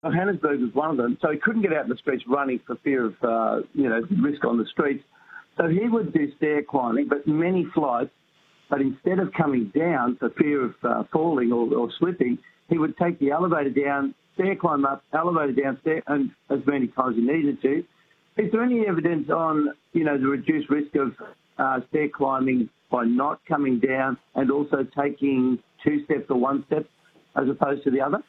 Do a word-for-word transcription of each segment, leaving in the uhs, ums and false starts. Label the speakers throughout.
Speaker 1: Johannesburg was one of them, so he couldn't get out in the streets running for fear of, uh, you know, risk on the streets. So he would do stair climbing, but many flights, but instead of coming down for fear of uh, falling or, or slipping, he would take the elevator down, stair climb up, elevator down, stair, and as many times he needed to. Is there any evidence on, you know, the reduced risk of uh, stair climbing by not coming down and also taking two steps or one step as opposed to the other?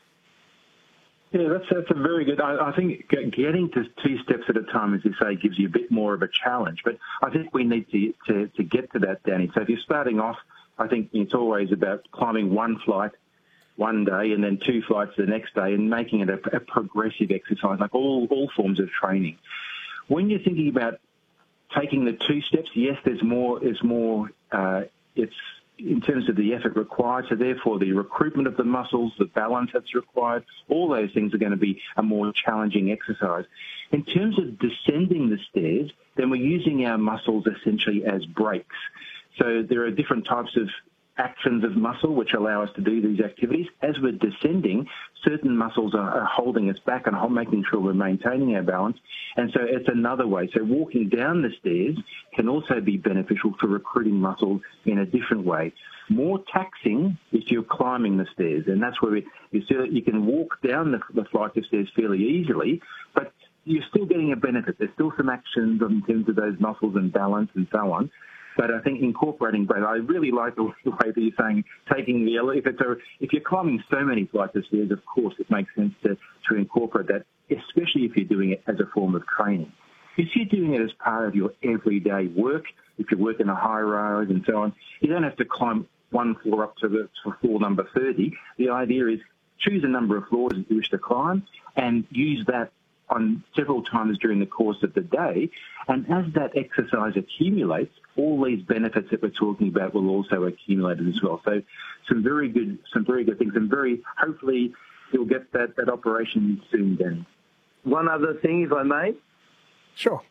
Speaker 2: Yeah, that's that's a very good. I, I think getting to two steps at a time, as you say, gives you a bit more of a challenge. But I think we need to to, to get to that, Danny. So if you're starting off, I think it's always about climbing one flight one day and then two flights the next day and making it a, a progressive exercise, like all, all forms of training. When you're thinking about taking the two steps, yes, there's more, there's more, uh, it's in terms of the effort required, so therefore the recruitment of the muscles, the balance that's required, all those things are going to be a more challenging exercise. In terms of descending the stairs, then we're using our muscles essentially as brakes. So there are different types of actions of muscle which allow us to do these activities. As we're descending, certain muscles are, are holding us back and making sure we're maintaining our balance. And so it's another way. So walking down the stairs can also be beneficial for recruiting muscles in a different way. More taxing if you're climbing the stairs, and that's where we, you see that you can walk down the, the flight of stairs fairly easily, but you're still getting a benefit. There's still some actions in terms of those muscles and balance and so on. But I think incorporating both, I really like the way that you're saying taking the elevator. So if you're climbing so many flights of stairs, of course, it makes sense to, to incorporate that, especially if you're doing it as a form of training. If you're doing it as part of your everyday work, if you work in a high rise and so on, you don't have to climb one floor up to, the, to floor number thirty. The idea is choose a number of floors that you wish to climb and use that on several times during the course of the day. And as that exercise accumulates, all these benefits that we're talking about will also accumulate as well. So some very good, some very good things, and very, hopefully you'll get that, that operation soon, Danny.
Speaker 1: One other thing, if I may.
Speaker 3: Sure.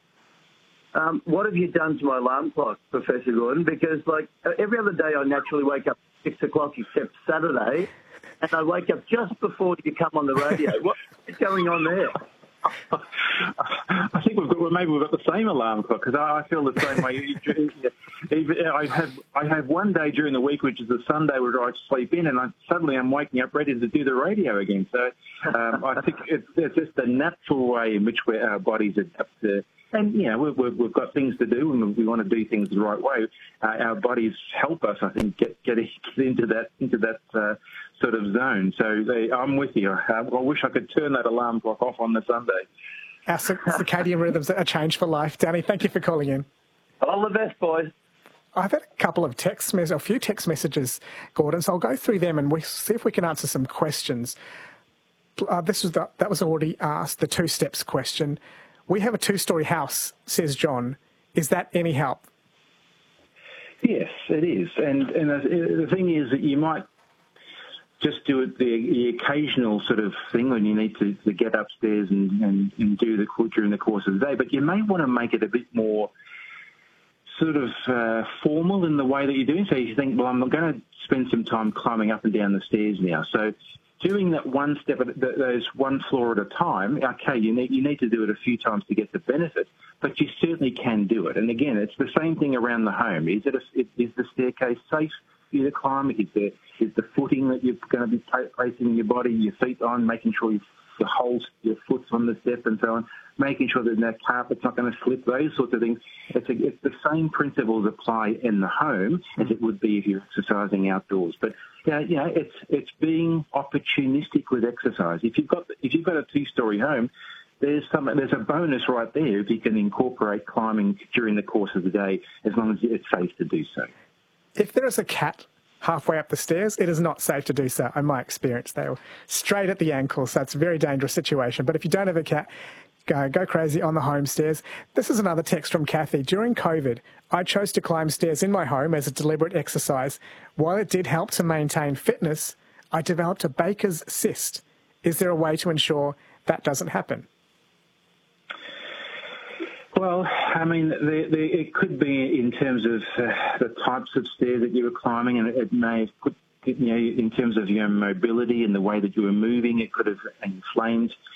Speaker 1: Um, what have you done to my alarm clock, Professor Gordon? Because, like, every other day I naturally wake up at six o'clock except Saturday, and I wake up just before you come on the radio. What's going on there?
Speaker 2: I think we've got, well, maybe we've got the same alarm clock, because I, I feel the same way. I have I have one day during the week, which is a Sunday, where I sleep in, and I, suddenly I'm waking up ready to do the radio again. So um, I think it's, it's just the natural way in which we, our bodies adapt to. And, you know, we've, we've got things to do, and we want to do things the right way. Uh, our bodies help us, I think, get get into that into that uh, sort of zone. So they, I'm with you. I, I wish I could turn that alarm clock off on the Sunday.
Speaker 3: Our circadian rhythms are changed for life. Danny, thank you for calling in.
Speaker 1: All the best, boys.
Speaker 3: I've had a couple of text messages, a few text messages, Gordon, so I'll go through them and we see if we can answer some questions. Uh, this was the, that was already asked, the two steps question. We have a two-storey house, says John. Is that any help?
Speaker 2: Yes, it is. And, and the thing is that you might just do it the, the occasional sort of thing when you need to, to get upstairs and, and, and do the during the course of the day. But you may want to make it a bit more sort of uh, formal in the way that you're doing. So you think, well, I'm going to spend some time climbing up and down the stairs now. So doing that one step, at those one floor at a time, okay, you need you need to do it a few times to get the benefit, but you certainly can do it. And again, it's the same thing around the home. Is it a, is the staircase safe for you to climb? Is there is the footing that you're going to be placing your body, your feet on, making sure you the hold your foot's on the step and so on, making sure that that carpet's not going to slip, those sorts of things. It's, a, it's the same principles apply in the home as it would be if you're exercising outdoors. But yeah, you know, it's it's being opportunistic with exercise. If you've got if you've got a two-story home, there's some there's a bonus right there if you can incorporate climbing during the course of the day, as long as it's safe to do so.
Speaker 3: If there is a cat halfway up the stairs, it is not safe to do so, in my experience. They're straight at the ankle, so it's a very dangerous situation. But if you don't have a cat, go, go crazy on the home stairs. This is another text from Kathy. During COVID, I chose to climb stairs in my home as a deliberate exercise. While it did help to maintain fitness, I developed a Baker's cyst. Is there a way to ensure that doesn't happen?
Speaker 2: Well, I mean, the, the, it could be in terms of uh, the types of stairs that you were climbing, and it, it may have put, you know, in terms of your mobility and the way that you were moving, it could have inflamed